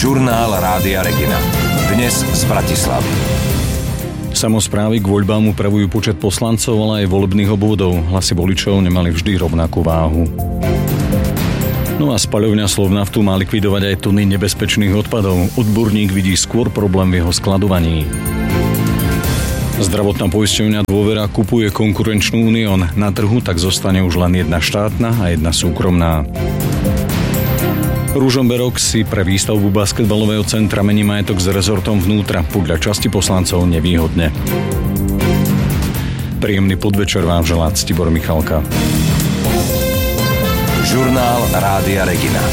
Žurnál Rádia Regina. Dnes z Bratislavy. Samosprávy k voľbám upravujú počet poslancov, ale aj volebných obvodov. Hlasy voličov nemali vždy rovnakú váhu. No a spaľovňa Slovnaftu má likvidovať aj tuny nebezpečných odpadov. Odborník vidí skôr problém v jeho skladovaní. Zdravotná poisťovňa Dôvera kupuje konkurenčnú Unión. Na trhu tak zostane už len jedna štátna a jedna súkromná. Ružomberok si pre výstavbu basketbalového centra mení majetok s rezortom vnútra, podľa časti poslancov nevýhodne. Príjemný podvečer vám želá Ctibor Michalka. Žurnál Rádia Regina.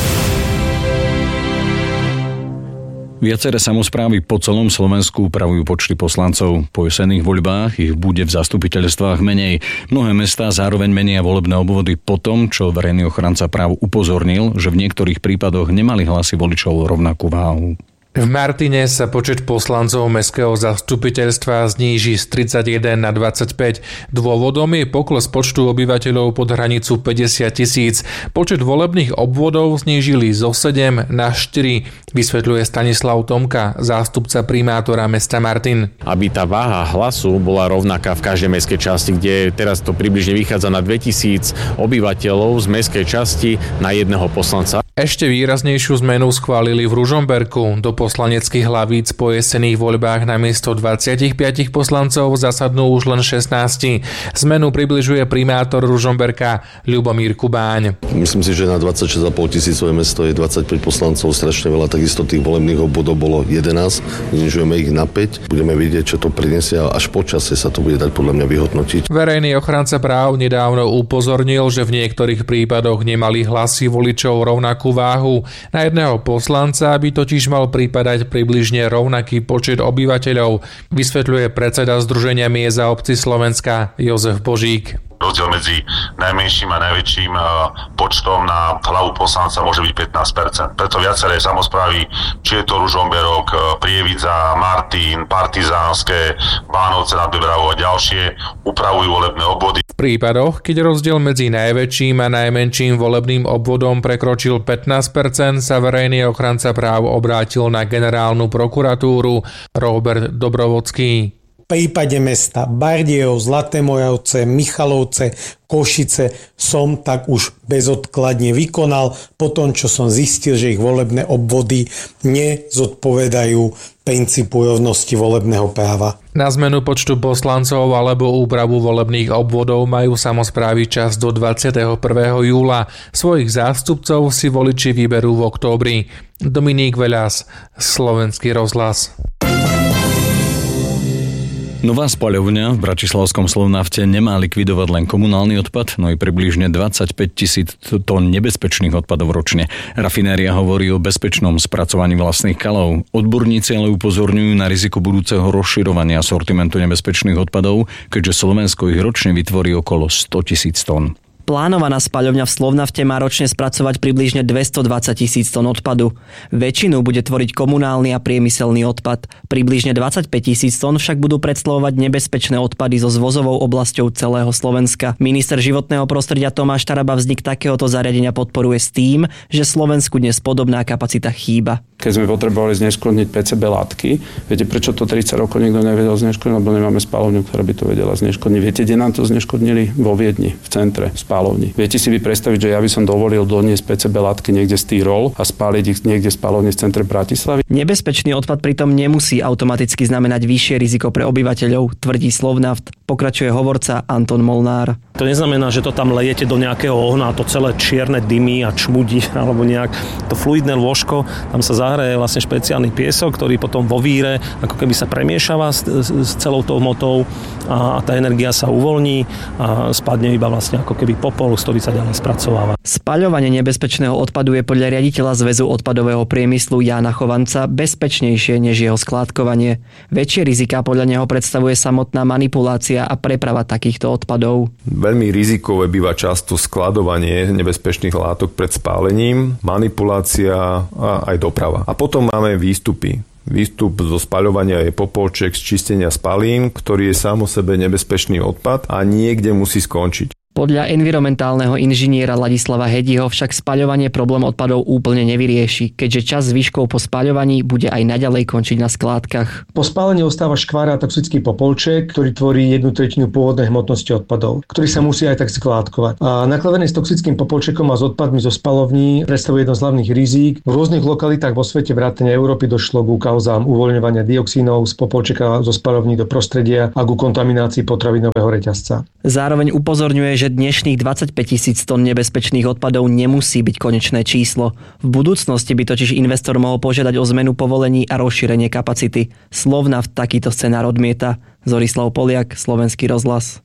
Viaceré samosprávy po celom Slovensku upravujú počty poslancov. Po jesenných voľbách ich bude v zastupiteľstvách menej. Mnohé mestá zároveň menia volebné obvody po tom, čo verejný ochranca práv upozornil, že v niektorých prípadoch nemali hlasy voličov rovnakú váhu. V Martine sa počet poslancov mestského zastupiteľstva zníži z 31 na 25. Dôvodom je pokles počtu obyvateľov pod hranicu 50 000. Počet volebných obvodov znížili zo 7 na 4, vysvetľuje Stanislav Tomka, zástupca primátora mesta Martin. Aby tá váha hlasu bola rovnaká v každej mestskej časti, kde teraz to približne vychádza na 2000 obyvateľov z mestskej časti na jedného poslanca. Ešte výraznejšiu zmenu schválili v Ružomberku. Do poslaneckých hlavíc po jesenných voľbách namiesto 25 poslancov zasadnú už len 16. Zmenu približuje primátor Ružomberka Ľubomír Kubáň. Myslím si, že na 26,5 tisícové mesto je 25 poslancov strašne veľa, takisto tých volebných obvodov bolo 11, znižujeme ich na 5. Budeme vidieť, čo to prinesie a až po čase sa to bude dať podľa mňa vyhodnotiť. Verejný ochranca práv nedávno upozornil, že v niektorých prípadoch nemali hlasy voličov rovnakú váhu. Na jedného poslanca by totiž mal pripadať približne rovnaký počet obyvateľov, vysvetľuje predseda Združenia miest a obcí Slovenska Jozef Božík. Rozdiel medzi najmenším a najväčším počtom na hlavu poslanca môže byť 15%. Preto viaceré samosprávy, či je to Ružomberok, Prievidza, Martin, Partizánske, Bánovce nad Bebravou a ďalšie, upravujú volebné obvody. V prípadoch, keď rozdiel medzi najväčším a najmenším volebným obvodom prekročil 15%, sa verejný ochranca práv obrátil na generálnu prokuratúru. Robert Dobrovodský. V prípade mesta Bardejov, Zlaté Moravce, Michalovce, Košice som tak už bezodkladne vykonal po tom, čo som zistil, že ich volebné obvody nezodpovedajú princípu rovnosti volebného práva. Na zmenu počtu poslancov alebo úpravu volebných obvodov majú samosprávy čas do 21. júla. Svojich zástupcov si voliči vyberú v októbri. Dominík Veľas, Slovenský rozhlas. Nová spaľovňa v bratislavskom Slovnafte nemá likvidovať len komunálny odpad, no i približne 25 000 tón nebezpečných odpadov ročne. Rafinéria hovorí o bezpečnom spracovaní vlastných kalov. Odborníci ale upozorňujú na riziko budúceho rozširovania sortimentu nebezpečných odpadov, keďže Slovensko ich ročne vytvorí okolo 100 000 tón. Plánovaná spaľovňa v Slovnafte má ročne spracovať približne 220 000 tón odpadu. Väčšinu bude tvoriť komunálny a priemyselný odpad. Približne 25 000 tón však budú predstavovať nebezpečné odpady so zvozovou oblasťou celého Slovenska. Minister životného prostredia Tomáš Taraba vznik takéhoto zariadenia podporuje s tým, že Slovensku dnes podobná kapacita chýba. Keď sme potrebovali zneškodniť PCB látky, viete, prečo to 30 rokov nikto nevedel zneškodniť, lebo nemáme spaľovňu, ktorá by to vedela zneškodniť. Viete, kde nám to zneškodnili? Vo Viedni, v centre spaľovni. Viete si vy predstaviť, že ja by som dovolil doniesť PCB látky niekde z Tyrol a spáliť ich niekde v spaľovni v centre Bratislavy? Nebezpečný odpad pritom nemusí automaticky znamenať vyššie riziko pre obyvateľov, tvrdí Slovnaft. Pokračuje hovorca Anton Molnár. To neznamená, že to tam lejete do nejakého ohna a to celé čierne dymy a čmudí alebo nejak to fluidné lôžko, tam sa zahraje vlastne špeciálny piesok, ktorý potom vo víre ako keby sa premiešava s celou tou hmotou a tá energia sa uvoľní a spadne iba vlastne ako keby popol, z ktorý sa ďalej spracováva. Spaľovanie nebezpečného odpadu je podľa riaditeľa Zväzu odpadového priemyslu Jána Chovanca bezpečnejšie než jeho skládkovanie. Väčšie riziká podľa neho predstavuje samotná manipulácia a preprava takýchto odpadov. Veľmi rizikové býva často skladovanie nebezpečných látok pred spálením, manipulácia a aj doprava. A potom máme výstupy. Výstup zo spaľovania je popolček z čistenia spalín, ktorý je sám o sebe nebezpečný odpad a niekde musí skončiť. Podľa environmentálneho inžiniera Ladislava Hediho však spaľovanie problém odpadov úplne nevyrieši, keďže časť zvyškov po spaľovaní bude aj naďalej končiť na skládkach. Po spálení ostáva škvára a toxický popolček, ktorý tvorí 1/3 pôvodnej hmotnosti odpadov, ktorý sa musí aj tak skládkovať. A nakladanie s toxickým popolčekom a s odpadmi zo spaľovní predstavuje jedno z hlavných rizík. V rôznych lokalitách vo svete vrátane Európy došlo ku kauzám uvoľňovania dioxínov z popolčeka zo spaľovní do prostredia a ku kontaminácii potravinového reťazca. Zároveň upozorňuje, že dnešných 25 000 tón nebezpečných odpadov nemusí byť konečné číslo. V budúcnosti by totiž investor mohol požiadať o zmenu povolení a rozšírenie kapacity. Slovnaft takýto scenár odmieta. Zorislav Poliak, Slovenský rozhlas.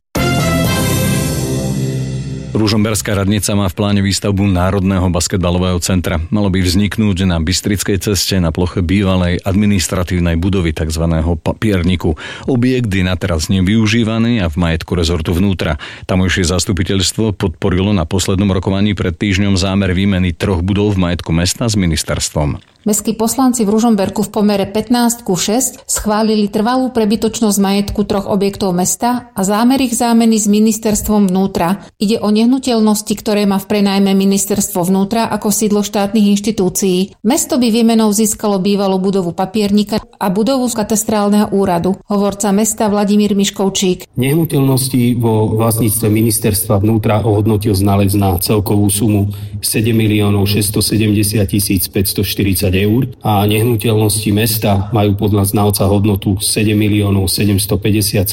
Ružomberská radnica má v pláne výstavbu Národného basketbalového centra. Malo by vzniknúť na Bystrickej ceste na ploche bývalej administratívnej budovy tzv. Papierniku. Objekt je na teraz nevyužívaný a v majetku rezortu vnútra. Tamojšie zastupiteľstvo podporilo na poslednom rokovaní pred týždňom zámer výmeny 3 budov v majetku mesta s ministerstvom. Mestskí poslanci v Ružomberku v pomere 15:6 schválili trvalú prebytočnosť majetku 3 objektov mesta a zámer ich zámeny s ministerstvom vnútra. Ide o nehnuteľnosti, ktoré má v prenajme ministerstvo vnútra ako sídlo štátnych inštitúcií. Mesto by výmenou získalo bývalú budovu Papiernika a budovu z katastrálneho úradu. Hovorca mesta Vladimír Miškovčík. Nehnuteľnosti vo vlastníctve ministerstva vnútra ohodnotil znalec na celkovú sumu 7 670 540 eur a nehnuteľnosti mesta majú podľa znalca hodnotu 7 757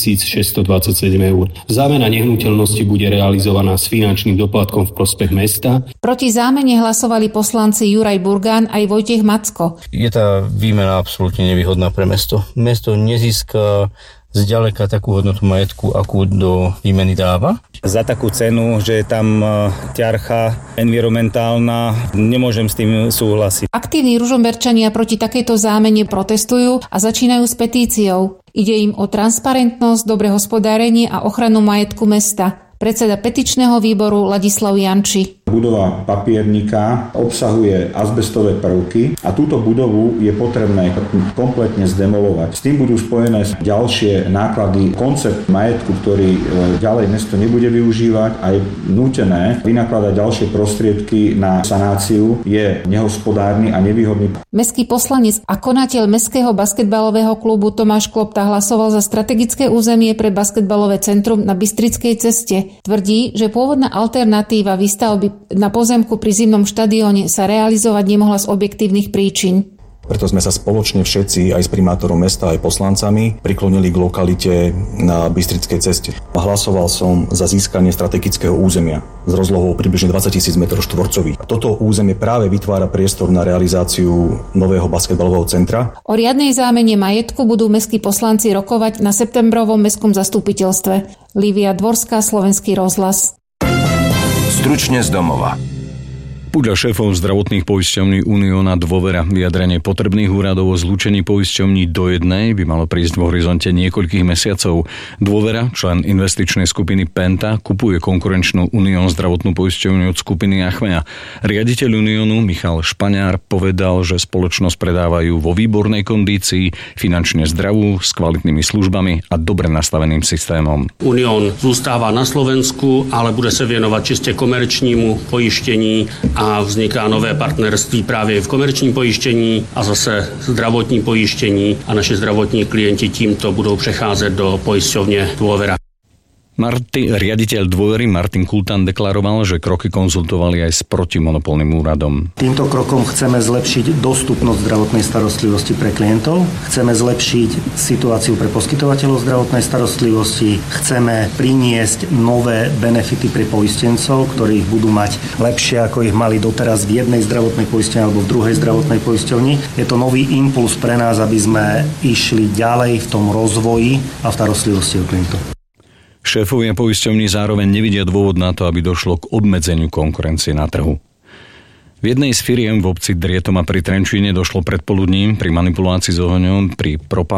627 eur. Zámena nehnuteľnosti bude realizovaná s finančným doplatkom v prospech mesta. Proti zámene hlasovali poslanci Juraj Burgán aj Vojtech Macko. Je tá výmena absolútne nevýhodná pre mesto. Mesto nezíska zďaleka takú hodnotu majetku, akú do výmeny dáva. Za takú cenu, že je tam ťarcha environmentálna, nemôžem s tým súhlasiť. Aktívni Ružomberčania proti takejto zámene protestujú a začínajú s petíciou. Ide im o transparentnosť, dobré hospodárenie a ochranu majetku mesta. Predseda petičného výboru Ladislav Janči. Budova Papiernika obsahuje azbestové prvky a túto budovu je potrebné kompletne zdemolovať. S tým budú spojené ďalšie náklady. Koncept majetku, ktorý ďalej mesto nebude využívať a je nútené vynakladať ďalšie prostriedky na sanáciu, je nehospodárny a nevýhodný. Mestský poslanec a konateľ Mestského basketbalového klubu Tomáš Klopta hlasoval za strategické územie pre basketbalové centrum na Bystrickej ceste. Tvrdí, že pôvodná alternatíva výstavby na pozemku pri zimnom štadióne sa realizovať nemohla z objektívnych príčin. Preto sme sa spoločne všetci, aj s primátorom mesta, aj poslancami, priklonili k lokalite na Bystrickej ceste. Hlasoval som za získanie strategického územia s rozlohou približne 20 000 m2. Toto územie práve vytvára priestor na realizáciu nového basketbalového centra. O riadnej zámene majetku budú mestskí poslanci rokovať na septembrovom mestskom zastupiteľstve. Lívia Dvorská, Slovenský rozhlas. Stručne z domova. Podľa šéfov zdravotných poisťovní Unióna Dôvera vyjadrenie potrebných úradov o zlúčení poisťovní do jednej by malo prísť v horizonte niekoľkých mesiacov. Dôvera, člen investičnej skupiny Penta, kupuje konkurenčnú Unión zdravotnú poisťovňu od skupiny Achmea. Riaditeľ Uniónu Michal Špaňár povedal, že spoločnosť predávajú vo výbornej kondícii, finančne zdravú, s kvalitnými službami a dobre nastaveným systémom. Unión zostáva na Slovensku, ale bude sa venovať čiste komerčnímu pojištení a vzniká nové partnerství právě v komerčním pojištění a zase zdravotním pojištění a naši zdravotní klienti tímto budou přecházet do pojišťovně Dôvera. Riaditeľ Dôvery Martin Kultan deklaroval, že kroky konzultovali aj s protimonopolným úradom. Týmto krokom chceme zlepšiť dostupnosť zdravotnej starostlivosti pre klientov, chceme zlepšiť situáciu pre poskytovateľov zdravotnej starostlivosti, chceme priniesť nové benefity pre poistencov, ktorí ich budú mať lepšie, ako ich mali doteraz v jednej zdravotnej poisťovni alebo v druhej zdravotnej poisťovni. Je to nový impuls pre nás, aby sme išli ďalej v tom rozvoji a v starostlivosti o klientov. Šéfovia poisťovní zároveň nevidia dôvod na to, aby došlo k obmedzeniu konkurencie na trhu. V jednej z firiem v obci Drietoma pri Trenčíne došlo predpoludním pri manipulácii s ohňom pri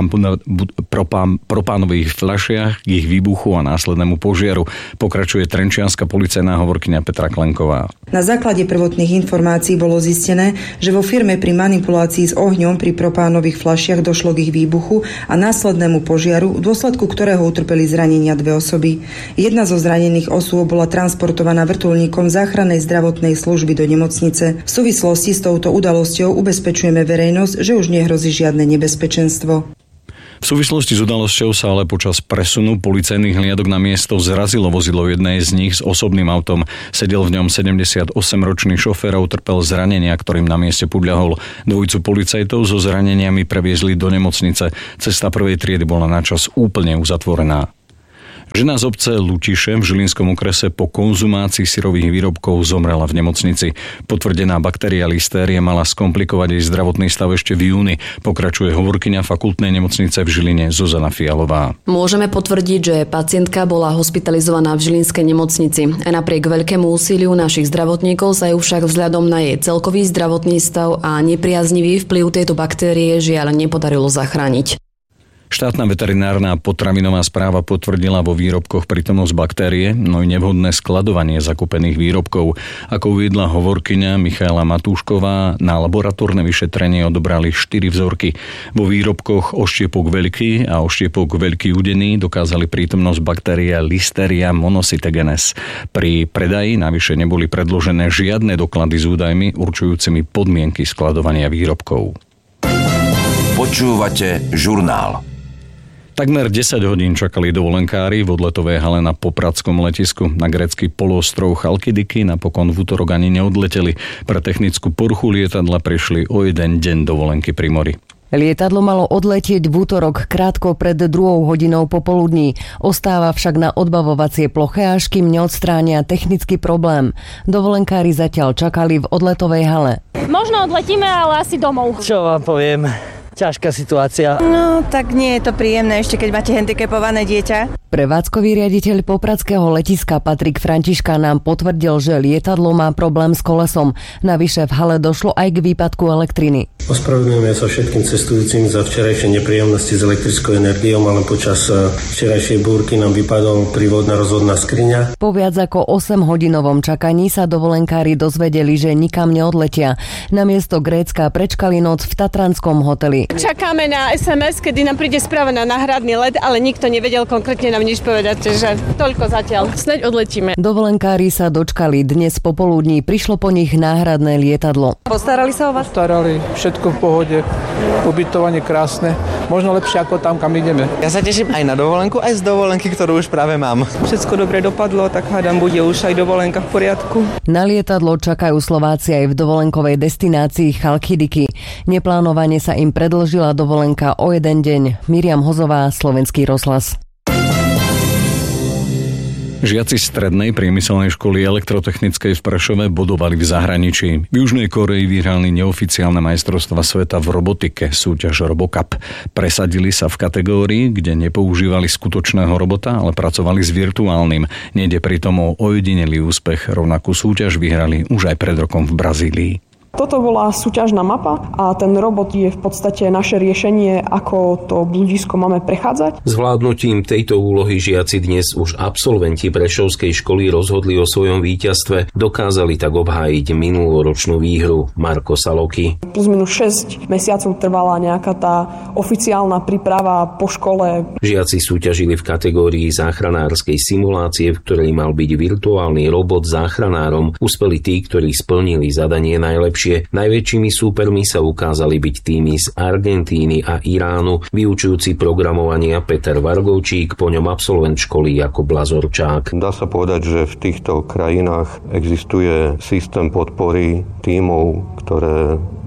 propánových fľašiach, ich výbuchu a následnému požiaru. Pokračuje trenčianska policajná hovorkyňa Petra Klenková. Na základe prvotných informácií bolo zistené, že vo firme pri manipulácii s ohňom pri propánových fľašiach došlo k ich výbuchu a následnému požiaru, v dôsledku ktorého utrpeli zranenia 2 osoby. Jedna zo zranených osôb bola transportovaná vrtuľníkom záchrannej zdravotnej služby do nemocnice. V súvislosti s touto udalosťou ubezpečujeme verejnosť, že už nehrozí žiadne nebezpečenstvo. V súvislosti s udalosťou sa ale počas presunu policajných hliadok na miesto zrazilo vozidlo jednej z nich s osobným autom. Sedel v ňom 78-ročný šofér a utrpel zranenia, ktorým na mieste podľahol. Dvojicu policajtov so zraneniami previezli do nemocnice. Cesta prvej triedy bola načas úplne uzatvorená. Žena z obce Lučiše v Žilinskom okrese po konzumácii syrových výrobkov zomrela v nemocnici. Potvrdená baktéria listérie mala skomplikovať jej zdravotný stav ešte v júni. Pokračuje hovorkyňa fakultnej nemocnice v Žiline Zuzana Fialová. Môžeme potvrdiť, že pacientka bola hospitalizovaná v Žilinskej nemocnici. A napriek veľkému úsiliu našich zdravotníkov sa ju však vzhľadom na jej celkový zdravotný stav a nepriaznivý vplyv tejto baktérie žiaľ nepodarilo zachrániť. Štátna veterinárna potravinová správa potvrdila vo výrobkoch prítomnosť baktérie, no i nevhodné skladovanie zakúpených výrobkov. Ako uviedla hovorkyňa Michaela Matúšková, na laboratórne vyšetrenie odobrali 4 vzorky. Vo výrobkoch oštiepok veľký a oštiepok veľký udený dokázali prítomnosť baktéria Listeria monocytogenes. Pri predaji navyše neboli predložené žiadne doklady s údajmi určujúcimi podmienky skladovania výrobkov. Počúvate žurnál. Takmer 10 hodín čakali dovolenkári v odletovej hale na popradskom letisku. Na grécky poloostrov Chalkidiki napokon v utorok ani neodleteli. Pre technickú poruchu lietadla prišli o jeden deň dovolenky pri mori. Lietadlo malo odletieť v útorok krátko pred 2 hodinou popoludní. Ostáva však na odbavovacie ploche, až kým neodstránia technický problém. Dovolenkári zatiaľ čakali v odletovej hale. Možno odletíme, ale asi domov. Čo vám poviem? Ťažká situácia. No, tak nie je to príjemné, ešte keď máte handicapované dieťa. Prevádzkový riaditeľ popradského letiska Patrik Františka nám potvrdil, že lietadlo má problém s kolesom. Navyše v hale došlo aj k výpadku elektriny. Ospravedlňujeme sa všetkým cestujúcim za včerajšie nepríjemnosti s elektrickou energiou, ale počas včerajšej búrky nám vypadol prívodná rozvodná skriňa. Po viac ako 8-hodinovom čakaní sa dovolenkári dozvedeli, že nikam neodletia. Namiesto Grécka prečkali noc v tatranskom hoteli. Čakáme na SMS, kedy nám príde správa na náhradný let, ale nikto nevedel konkrétne nám nič povedať, že toľko zatiaľ. Snáď odletíme. Dovolenkári sa dočkali dnes popoludní, prišlo po nich náhradné lietadlo. Postarali sa o vás? Starali, všetko v pohode, ubytovanie krásne, možno lepšie ako tam, kam ideme. Ja sa teším aj na dovolenku, aj z dovolenky, ktorú už práve mám. Všetko dobre dopadlo, tak hádam, bude už aj dovolenka v poriadku. Na lietadlo čakajú Slováci aj v dovolenkovej destinácii Chalkidiki. Neplánovane sa im predĺžila dovolenka o jeden deň. Miriam Hozová, Slovenský rozhlas. Žiaci strednej priemyselnej školy elektrotechnickej v Prešove bodovali v zahraničí. V Južnej Koreji vyhrali neoficiálne majstrovstvá sveta v robotike, súťaž RoboCup. Presadili sa v kategórii, kde nepoužívali skutočného robota, ale pracovali s virtuálnym. Nejde pritom o ojedinelý úspech. Rovnakú súťaž vyhrali už aj pred rokom v Brazílii. Toto bola súťažná mapa a ten robot je v podstate naše riešenie, ako to bludisko máme prechádzať. Zvládnutím tejto úlohy žiaci dnes už absolventi Prešovskej školy rozhodli o svojom víťazstve, dokázali tak obhájiť minuloročnú výhru. Marko Saloky. Plus minus 6 mesiacov trvala nejaká tá oficiálna príprava po škole. Žiaci súťažili v kategórii záchranárskej simulácie, v ktorej mal byť virtuálny robot záchranárom. Uspeli tí, ktorí splnili zadanie najlepšie. Najväčšími súpermi sa ukázali byť týmy z Argentíny a Iránu, vyučujúci programovania Peter Vargovčík, po ňom absolvent školy Jakub Lazorčák. Dá sa povedať, že v týchto krajinách existuje systém podpory tímov, ktoré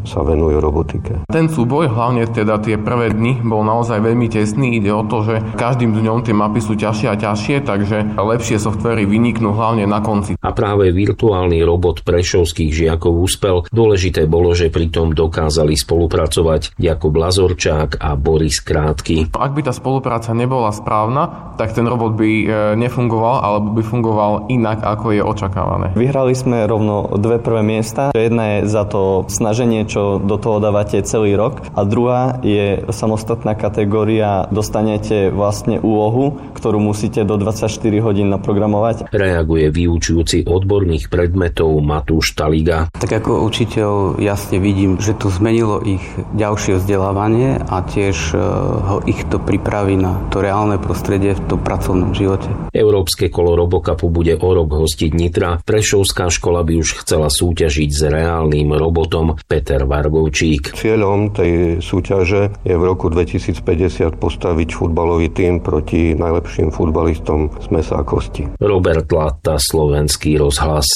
sa venujú robotike. Ten súboj, hlavne teda tie prvé dni, bol naozaj veľmi tesný. Ide o to, že každým dňom tie mapy sú ťažšie a ťažšie, takže lepšie softvéry vyniknú hlavne na konci. A práve virtuálny robot prešovských žiakov úspel. Dôležité bolo, že pritom dokázali spolupracovať Jakub Lazorčák a Boris Krátky. Ak by tá spolupráca nebola správna, tak ten robot by nefungoval, alebo by fungoval inak, ako je očakávané. Vyhrali sme rovno 2 prvé miesta. Jedna je za to snaženie, čo do toho dávate celý rok, a druhá je samostatná kategória. Dostanete vlastne úlohu, ktorú musíte do 24 hodín naprogramovať. Reaguje vyučujúci odborných predmetov Matúš Taliga. Tak ako učiteľ jasne vidím, že to zmenilo ich ďalšie vzdelávanie a tiež ich to pripraví na to reálne prostredie v tom pracovnom živote. Európske kolo Robocupu bude o rok hostiť Nitra. Prešovská škola by už chcela súťažiť s reálnym robotom. Peter Vargovčík. Cieľom tej súťaže je v roku 2050 postaviť futbalový tím proti najlepším futbalistom z mesa a kosti. Robert Latta, Slovenský rozhlas.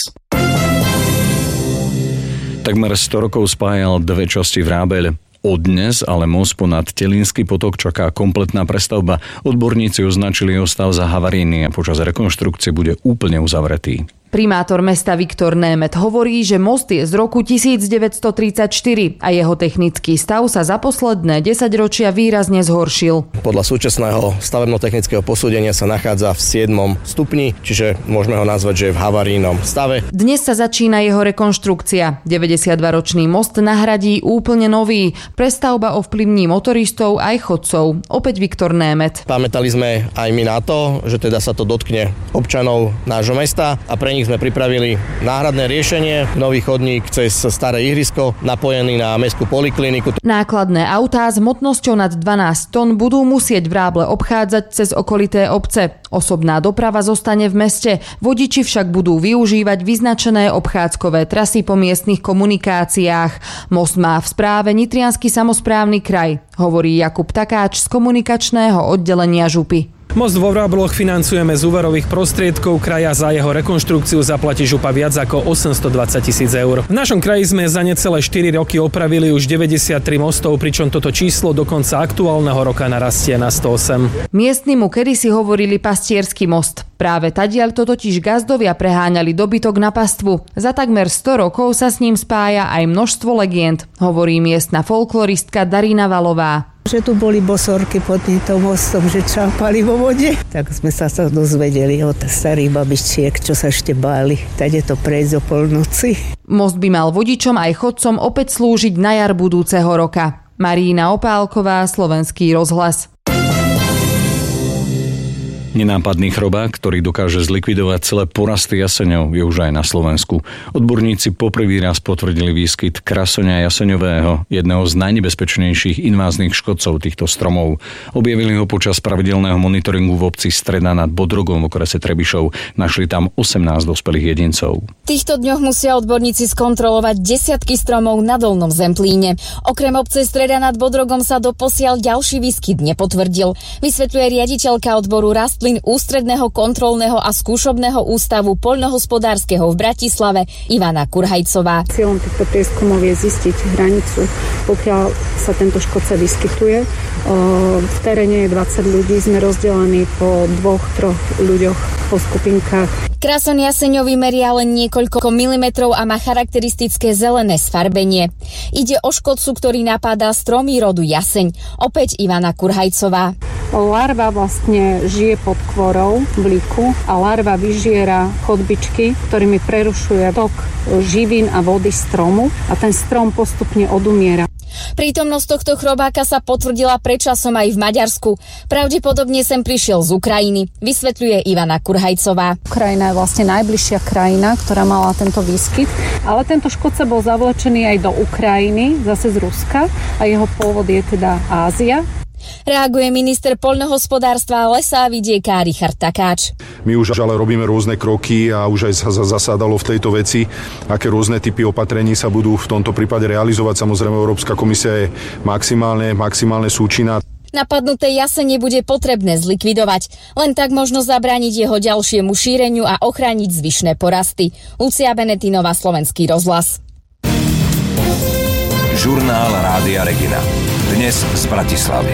Takmer 100 rokov spájal dve časti Vrábeľ. Od dnes ale most ponad Telínsky potok čaká kompletná prestavba. Odborníci označili jeho stav za havarijný a počas rekonštrukcie bude úplne uzavretý. Primátor mesta Viktor Német hovorí, že most je z roku 1934 a jeho technický stav sa za posledné 10 ročia výrazne zhoršil. Podľa súčasného stavebno-technického posúdenia sa nachádza v 7. stupni, čiže môžeme ho nazvať, že je v havarijnom stave. Dnes sa začína jeho rekonštrukcia. 92-ročný most nahradí úplne nový. Prestavba ovplyvní motoristov aj chodcov. Opäť Viktor Német. Pamätali sme aj my na to, že teda sa to dotkne občanov nášho mesta a pre nich sme pripravili náhradné riešenie, nový chodník cez staré ihrisko, napojený na mestskú polikliniku. Nákladné autá s hmotnosťou nad 12 tón budú musieť Vráble obchádzať cez okolité obce. Osobná doprava zostane v meste, vodiči však budú využívať vyznačené obchádzkové trasy po miestnych komunikáciách. Most má v správe Nitriansky samosprávny kraj, hovorí Jakub Takáč z komunikačného oddelenia Župy. Most vo Vrábloch financujeme z úverových prostriedkov kraja, za jeho rekonštrukciu zaplatí župa viac ako 820 000 eur. V našom kraji sme za necelé 4 roky opravili už 93 mostov, pričom toto číslo do konca aktuálneho roka narastie na 108. Miestni mu kedysi hovorili Pastiersky most. Práve tadiaľ to totiž gazdovia preháňali dobytok na pastvu. Za takmer 100 rokov sa s ním spája aj množstvo legend, hovorí miestna folkloristka Darina Valová. Že tu boli bosorky pod týmto mostom, že čápali vo vode. Tak sme sa dozvedeli od starých babičiek, čo sa ešte báli. Tade to prejsť o polnoci. Most by mal vodičom aj chodcom opäť slúžiť na jar budúceho roka. Marína Opálková, Slovenský rozhlas. Nenápadný chrobák, ktorý dokáže zlikvidovať celé porasty jaseňov, je už aj na Slovensku. Odborníci poprvý raz potvrdili výskyt krasoňa jaseňového, jedného z najnebezpečnejších inváznych škodcov týchto stromov. Objavili ho počas pravidelného monitoringu v obci Streda nad Bodrogom v okrese Trebišov. Našli tam 18 dospelých jedincov. V týchto dňoch musia odborníci skontrolovať desiatky stromov na Dolnom Zemplíne. Okrem obce Streda nad Bodrogom sa doposiaľ ďalší výskyt nepotvrdil. Vysvetľuje riaditeľka odboru rastlín Ústredného kontrolného a skúšobného ústavu poľnohospodárskeho v Bratislave Ivana Kurhajcová. Cieľom týchto prieskumov je zistiť hranicu, pokiaľ sa tento škodca vyskytuje. V teréne je 20 ľudí, sme rozdelení po 2-3 ľuďoch po skupinkách. Krasoň jaseňový meria len niekoľko milimetrov a má charakteristické zelené sfarbenie. Ide o škodcu, ktorý napádá stromy rodu jaseň. Opäť Ivana Kurhajcová. Larva vlastne žije pod kvorou v líku a larva vyžiera chodbičky, ktorými prerušuje tok živín a vody stromu a ten strom postupne odumiera. Prítomnosť tohto chrobáka sa potvrdila predčasom aj v Maďarsku. Pravdepodobne sem prišiel z Ukrajiny, vysvetľuje Ivana Kurhajcová. Ukrajina je vlastne najbližšia krajina, ktorá mala tento výskyt, ale tento škodca bol zavlečený aj do Ukrajiny, zase z Ruska a jeho pôvod je teda Ázia. Reaguje minister poľnohospodárstva, lesa a vidieka Richard Takáč. My už ale robíme rôzne kroky a už aj zasádalo v tejto veci, aké rôzne typy opatrení sa budú v tomto prípade realizovať. Samozrejme, Európska komisia je maximálne súčinná. Napadnuté jasene bude potrebné zlikvidovať. Len tak možno zabrániť jeho ďalšiemu šíreniu a ochrániť zvyšné porasty. Lucia Benetinová, Slovenský rozhlas. Žurnál Rádia Regina. Dnes z Bratislavy.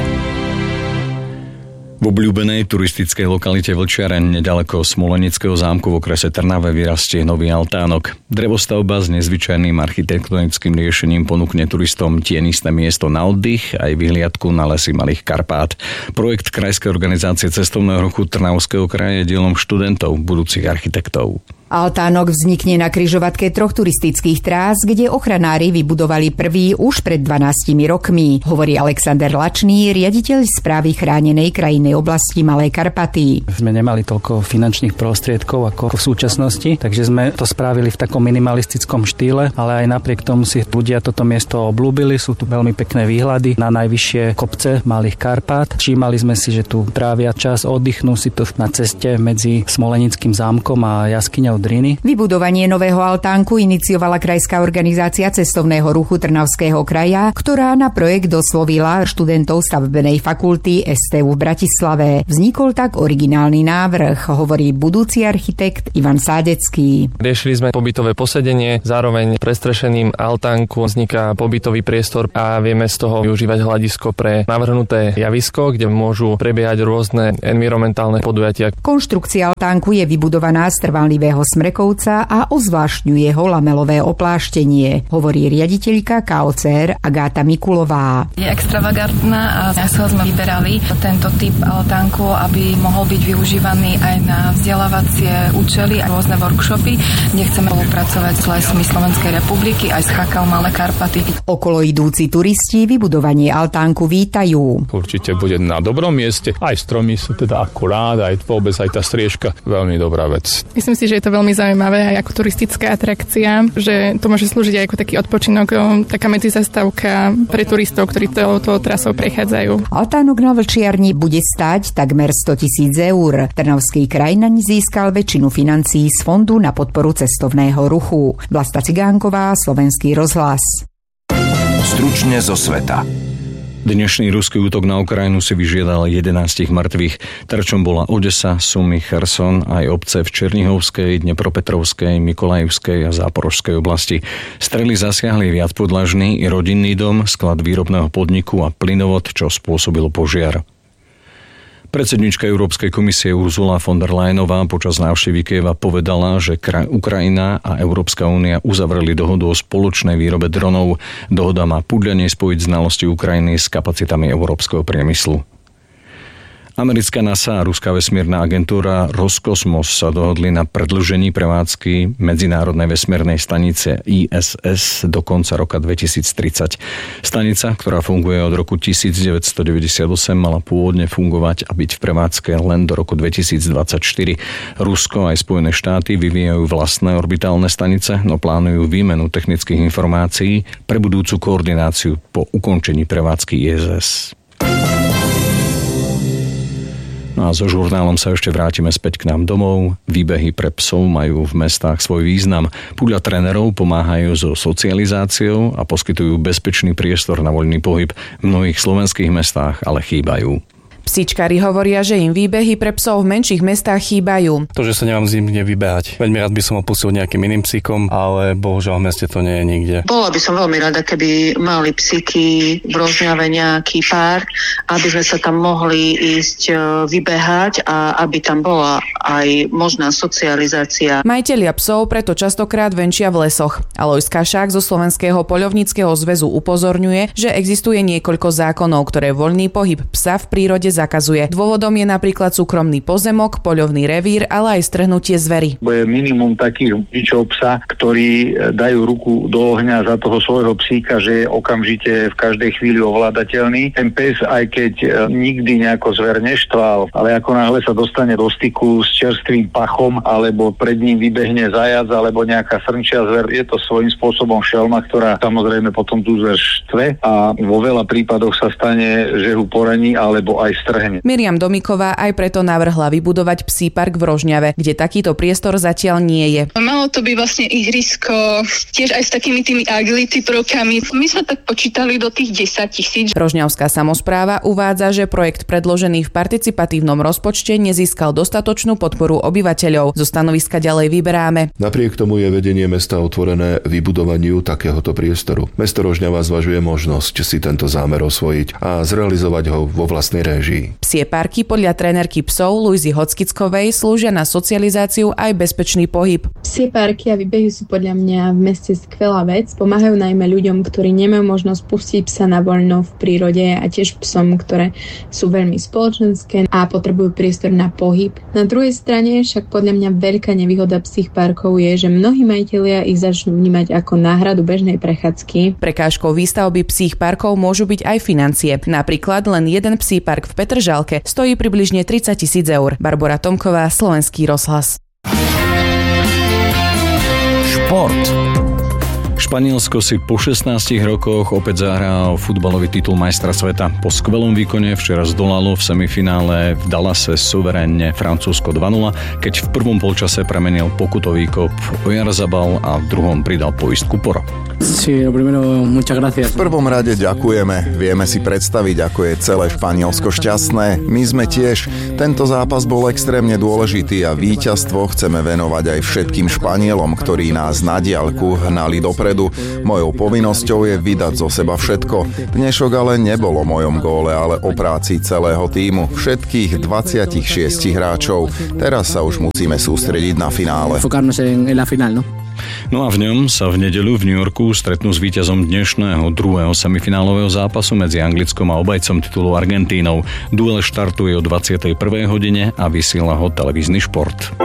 V obľúbenej turistickej lokalite Vlčiareň nedaleko Smolenického zámku v okrese Trnave vyrastie nový altánok. Drevostavba s nezvyčajným architektonickým riešením ponúkne turistom tienisté miesto na oddych aj vyhliadku na lesy Malých Karpát. Projekt Krajskej organizácie cestovného ruchu Trnavského kraja je dielom študentov, budúcich architektov. Altánok vznikne na križovatke 3 turistických trás, kde ochranári vybudovali prvý už pred 12 rokmi, hovorí Alexander Lačný, riaditeľ správy chránenej krajinnej oblasti Malé Karpaty. Sme nemali toľko finančných prostriedkov ako v súčasnosti, takže sme to spravili v takom minimalistickom štýle, ale aj napriek tomu si ľudia toto miesto obľúbili. Sú tu veľmi pekné výhľady na najvyššie kopce Malých Karpát. Všímali sme si, že tu trávia čas, oddychnú si tu na ceste medzi Smolenickým zámkom a jaskyňou Driny. Vybudovanie nového altánku iniciovala Krajská organizácia cestovného ruchu Trnavského kraja, ktorá na projekt oslovila študentov stavebnej fakulty STU v Bratislave. Vznikol tak originálny návrh, hovorí budúci architekt Ivan Sádecký. Riešili sme pobytové posedenie, zároveň prestrešením altánku vzniká pobytový priestor a vieme z toho využívať hľadisko pre navrhnuté javisko, kde môžu prebiehať rôzne environmentálne podujatia. Konštrukcia altánku je vybudovaná z trvanlivého smrekovca a ozvláštňuje ho lamelové opláštenie, hovorí riaditeľka KOCR Agáta Mikulová. Je extravagantná a najskôr sme vyberali tento typ altánku, aby mohol byť využívaný aj na vzdelávacie účely a rôzne workshopy, kde chceme spolupracovať s lesmi Slovenskej republiky aj s Chakal Malé Karpaty. Okolo idúci turisti vybudovanie altánku vítajú. Určite bude na dobrom mieste, aj stromy sú teda akurát, aj vôbec aj tá striežka, veľmi dobrá vec. Myslím si, že je to veľmi zaujímavé aj ako turistická atrakcia, že to môže slúžiť aj ako taký odpočinok, taká medzizastávka pre turistov, ktorí touto trasou prechádzajú. Altánok na Vlčiarni bude stáť takmer 100 000 eur. Trnavský kraj naň získal väčšinu financií z Fondu na podporu cestovného ruchu. Vlasta Cigánková, Slovenský rozhlas. Stručne zo sveta. Dnešný ruský útok na Ukrajinu si vyžiadal 11 mŕtvych. Terčom bola Odesa, Sumy, Cherson aj obce v Černihovskej, Dnepropetrovskej, Mikolajivskej a Záporožskej oblasti. Strely zasiahli viacpodlažný i rodinný dom, sklad výrobného podniku a plynovod, čo spôsobilo požiar. Predsednička Európskej komisie Ursula von der Leyenová počas návštevy Kyjeva povedala, že Ukrajina a Európska únia uzavreli dohodu o spoločnej výrobe dronov. Dohoda má podľa nej spojiť znalosti Ukrajiny s kapacitami európskeho priemyslu. Americká NASA a ruská vesmírna agentúra Roskosmos sa dohodli na predĺžení prevádzky medzinárodnej vesmírnej stanice ISS do konca roka 2030. Stanica, ktorá funguje od roku 1998, mala pôvodne fungovať a byť v prevádzke len do roku 2024. Rusko aj Spojené štáty vyvíjajú vlastné orbitálne stanice, no plánujú výmenu technických informácií pre budúcu koordináciu po ukončení prevádzky ISS. No a so žurnálom sa ešte vrátime späť k nám domov. Výbehy pre psov majú v mestách svoj význam. Podľa trénerov pomáhajú so socializáciou a poskytujú bezpečný priestor na voľný pohyb. V mnohých slovenských mestách ale chýbajú. Psičkári hovoria, že im výbehy pre psov v menších mestách chýbajú. To, že sa nemám zimne vybehať. Veľmi rád by som opustil nejakým iným psíkom, ale bohužiaľ v meste to nie je nikde. Bola by som veľmi rada, keby mali psíky v Rožňave nejaký pár, aby sme sa tam mohli ísť vybehať a aby tam bola aj možná socializácia. Majitelia psov preto častokrát venčia v lesoch. Alojz Kašák zo Slovenského poľovníckeho zväzu upozorňuje, že existuje niekoľko zákonov, ktoré voľný pohyb psa v prírode zakazuje. Dôvodom je napríklad súkromný pozemok, poľovný revír, ale aj strhnutie zvery. Je minimum takých vodičov psa, ktorí dajú ruku do ohňa za toho svojho psíka, že je okamžite v každej chvíli ovládateľný. Ten pes, aj keď nikdy nejako zver neštval, ale ako náhle sa dostane do styku s čerstvým pachom, alebo pred ním vybehne zajac, alebo nejaká srnčia zver, je to svojím spôsobom šelma, ktorá samozrejme potom tú zver štve a vo veľa prípadoch sa stane, že ho poraní, alebo aj strhne. Miriam Domiková aj preto navrhla vybudovať psí park v Rožňave, kde takýto priestor zatiaľ nie je. Malo to byť vlastne ihrisko, tiež aj s takými tými agility prvkami. My sme tak počítali do tých 10 000. Rožňavská samospráva uvádza, že projekt predložený v participatívnom rozpočte nezískal dostatočnú podporu obyvateľov. Zo stanoviska ďalej vyberáme. Napriek tomu je vedenie mesta otvorené vybudovaniu takéhoto priestoru. Mesto Rožňava zvažuje možnosť si tento zámer osvojiť a zrealizovať ho vo vlastnej réžii. Psie parky podľa trénerky psov Luizy Hockickovej slúžia na socializáciu aj bezpečný pohyb. Psie parky a výbehy sú podľa mňa v meste skvelá vec. Pomáhajú najmä ľuďom, ktorí nemajú možnosť pustiť psa na voľno v prírode a tiež psom, ktoré sú veľmi spoločenské a potrebujú priestor na pohyb. Na druhej strane však podľa mňa veľká nevýhoda psích parkov je, že mnohí majitelia ich začnú vnímať ako náhradu bežnej prechádzky. Prekážkou výstavby psích parkov môžu byť aj financie. Napríklad len jeden psí park v Petržalke stojí približne 30 000 eur. Barbora Tomková, Slovenský rozhlas. Šport. Španielsko si po 16 rokoch opäť zahrá futbalový titul majstra sveta. Po skvelom výkone včera zdolalo v semifinále v Dallase suverénne Francúzsko 2-0, keď v prvom polčase premenil pokutový kop Oyarzabal a v druhom pridal poistku Poro. V prvom rade ďakujeme. Vieme si predstaviť, ako je celé Španielsko šťastné. My sme tiež. Tento zápas bol extrémne dôležitý a víťazstvo chceme venovať aj všetkým Španielom, ktorí nás na diaľku hnali dopredu. Mojou povinnosťou je vydať zo seba všetko. Dnešok ale nebolo o mojom góle, ale o práci celého tímu. Všetkých 26 hráčov. Teraz sa už musíme sústrediť na finále. No a v ňom sa v nedeľu v New Yorku stretnú s víťazom dnešného druhého semifinálového zápasu medzi Anglickom a obajcom titulu Argentínou. Duel štartuje o 21. hodine a vysiela ho televízny Šport.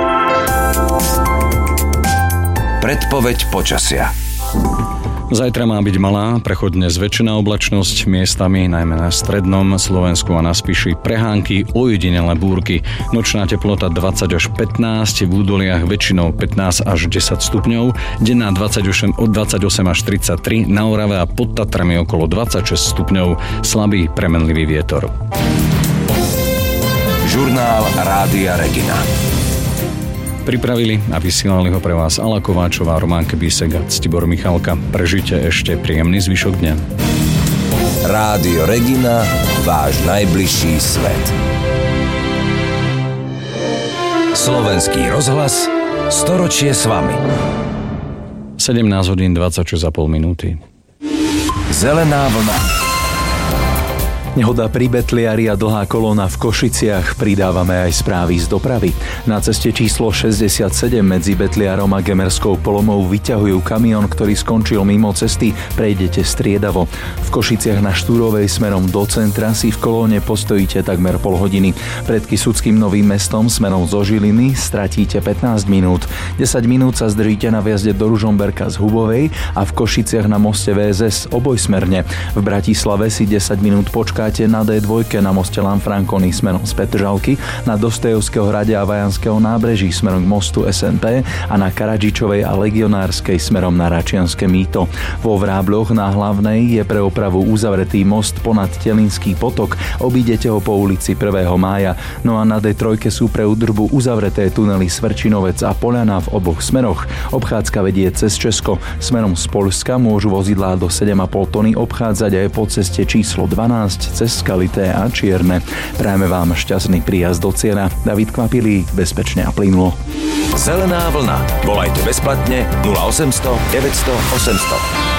Predpoveď počasia. Zajtra má byť malá, prechodne zväčšená oblačnosť, miestami najmä na strednom Slovensku a na Spiši prehánky, ojedinelé búrky. Nočná teplota 20 až 15, v údoliach väčšinou 15 až 10 stupňov, denná 28 až 33, na Orave a pod Tatrami okolo 26 stupňov, slabý premenlivý vietor. Žurnál Rádia Regina. Pripravili a vysielali ho pre vás Ala Kováčová, Román Kebísek a Ctibor Michalka. Prežite ešte príjemný zvyšok dňa. Rádio Regina, váš najbližší svet. Slovenský rozhlas, storočie s vami. 17:26,5. Zelená vlna. Nehoda pri Betliari a dlhá kolóna v Košiciach. Pridávame aj správy z dopravy. Na ceste číslo 67 medzi Betliarom a Gemerskou Polomou vyťahujú kamión, ktorý skončil mimo cesty. Prejdete striedavo. V Košiciach na Štúrovej smerom do centra si v kolóne postojíte takmer pol hodiny. Pred Kysuckým Novým Mestom smerom zo Žiliny stratíte 15 minút. 10 minút sa zdržíte na vjazde do Ružomberka z Hubovej a v Košiciach na moste VSS obojsmerne. V Bratislave si 10 minút počkáte na D2 na moste Lanfranconi smerom z Petržalky, na Dostojevského hrade a Vajanského nábreží smerom k mostu SNP a na Karadžičovej a Legionárskej smerom na Račianske Mýto. Vo Vrábľoch na Hlavnej je pre opravu uzavretý most ponad Telinský potok. Obídete ho po ulici 1. mája. No a na D3 sú pre údržbu uzavreté tunely Svrčinovec a Poľana v oboch smeroch. Obchádzka vedie cez Česko. Smerom z Poľska môžu vozidlá do 7,5 tony obchádzať aj po ceste číslo 12 cez Skalité a Čierne. Prajeme vám šťastný príjazd do cieľa. David Kvapilý, bezpečne a plynulo. Zelená vlna. Volajte bezplatne 0800 900 800.